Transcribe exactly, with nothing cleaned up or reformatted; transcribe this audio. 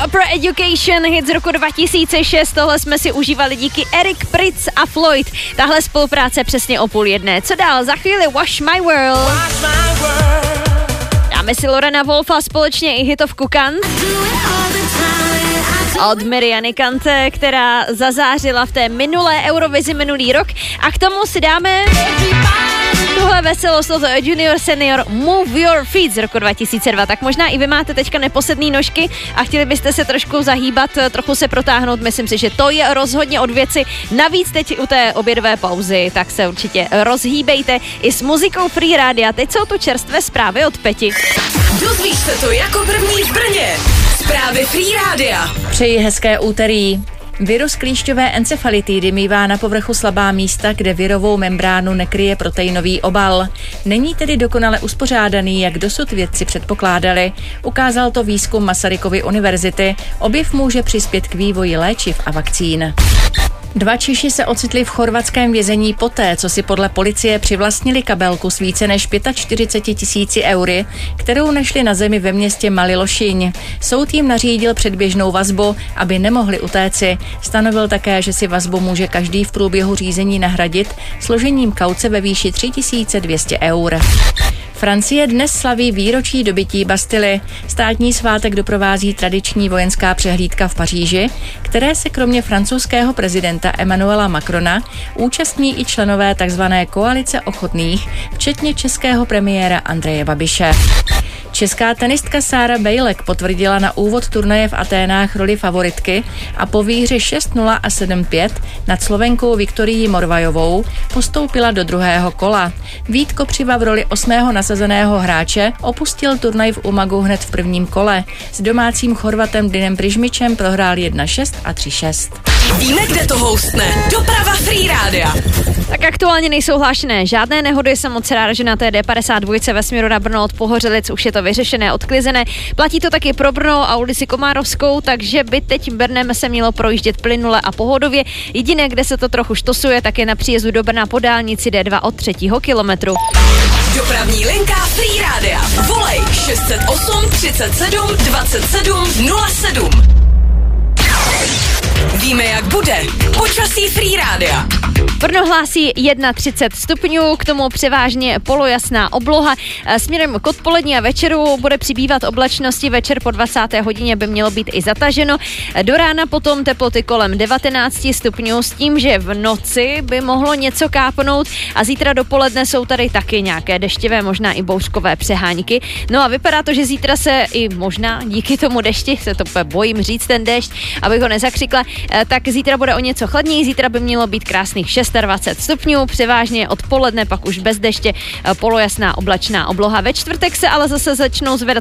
Proper Education, hit z roku dva tisíce šest, tohle jsme si užívali díky Eric Prydz a Floyd. Tahle spolupráce přesně o půl jedné. Co dál? Za chvíli Wash My World. Wash my world. Dáme si Lorena Wolfa společně i hitovku Kant. Od Mariany Kante, která zazářila v té minulé Eurovizi minulý rok. A k tomu si dáme tuhle veselost od Junior Senior Move Your Feet z roku dva tisíce dva. Tak možná i vy máte teďka neposedný nožky a chtěli byste se trošku zahýbat, trochu se protáhnout. Myslím si, že to je rozhodně od věci. Navíc teď u té obědové pauzy, tak se určitě rozhýbejte i s muzikou Free Rádia. Teď jsou tu čerstvé zprávy od Peti. Dozvíš se to jako první v Brně. Zprávy Free Rádia. Přeji hezké úterý. Virus klíšťové encefalitidy mívá na povrchu slabá místa, kde virovou membránu nekryje proteinový obal. Není tedy dokonale uspořádaný, jak dosud vědci předpokládali. Ukázal to výzkum Masarykovy univerzity. Objev může přispět k vývoji léčiv a vakcín. Dva Češi se ocitli v chorvatském vězení poté, co si podle policie přivlastnili kabelku s více než čtyřicet pět tisíci eury, kterou našli na zemi ve městě Mali Lošinj. Soud jim nařídil předběžnou vazbu, aby nemohli utéci. Stanovil také, že si vazbu může každý v průběhu řízení nahradit složením kauce ve výši tři tisíce dvě stě eur. Francie dnes slaví výročí dobytí Bastily. Státní svátek doprovází tradiční vojenská přehlídka v Paříži, které se kromě francouzského prezidenta Emmanuela Macrona účastní i členové tzv. Koalice ochotných, včetně českého premiéra Andreje Babiše. Česká tenistka Sára Bejlek potvrdila na úvod turnaje v Aténách roli favoritky a po výhře šest nula a sedm pět nad Slovenkou Viktorií Morvajovou postoupila do druhého kola. Vít Kopřiva v roli osmého nasazeného hráče opustil turnaj v Umagu hned v prvním kole. S domácím Chorvatem Dinem Prižmičem prohrál jedna šest a tři šest. Víme, kde to houstne. Doprava Free Rádia. Tak aktuálně nejsou hlášené žádné nehody, jsem moc ráda, že na té D padesát dva ve směru na Brno od Pohořelic už je to vyřešené, odklizené. Platí to taky pro Brno a ulici Komárovskou, takže by teď Brnem se mělo projíždět plynule a pohodově. Jediné, kde se to trochu štosuje, tak je na příjezdu do Brna po dálnici D dva od třetího kilometru. Dopravní linka Free Rádia. Volej šest set osm třicet sedm dvacet sedm nula sedm. Víme, jak bude. Počasí Free Rádia. Brno hlásí třicet jedna stupňů, k tomu převážně polojasná obloha. Směrem k odpolední a večeru bude přibývat oblačnosti, večer po dvacáté hodině by mělo být i zataženo. Do rána potom teploty kolem devatenáct stupňů s tím, že v noci by mohlo něco kápnout a zítra dopoledne jsou tady taky nějaké deštivé, možná i bouřkové přehánky. No a vypadá to, že zítra se i možná díky tomu dešti, se to bojím říct ten déšť, abych ho nezakřikla, tak zítra bude o něco chladněji, zítra by mělo být krásných dvacet šest stupňů, převážně odpoledne pak už bez deště, polojasná oblačná obloha. Ve čtvrtek se ale zase začnou zvedat